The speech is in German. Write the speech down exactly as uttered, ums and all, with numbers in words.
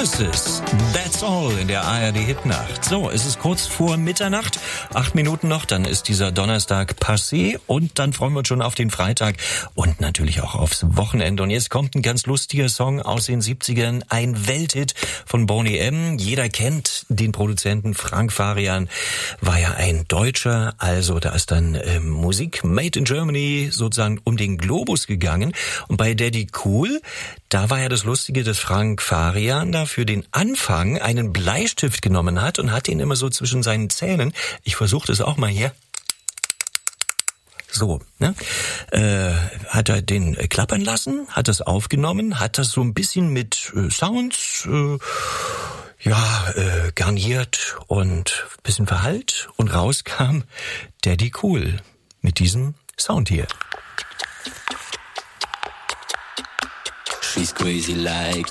Genesis, That's All in der A R D-Hitnacht. So, es ist kurz vor Mitternacht, acht Minuten noch, dann ist dieser Donnerstag passé und dann freuen wir uns schon auf den Freitag und natürlich auch aufs Wochenende. Und jetzt kommt ein ganz lustiger Song aus den siebzigern, ein Welthit von Boney M. Jeder kennt den Produzenten Frank Farian, war ja ein Deutscher, also da ist dann äh, Musik made in Germany sozusagen um den Globus gegangen. Und bei Daddy Cool, da war ja das Lustige, dass Frank Farian da für den Anfang einen Bleistift genommen hat und hat ihn immer so zwischen seinen Zähnen, ich versuche das auch mal hier, so, ne, äh, hat er den äh, klappern lassen, hat das aufgenommen, hat das so ein bisschen mit äh, Sounds, äh, ja, äh, garniert und ein bisschen verhallt und rauskam Daddy Cool mit diesem Sound hier. She's crazy like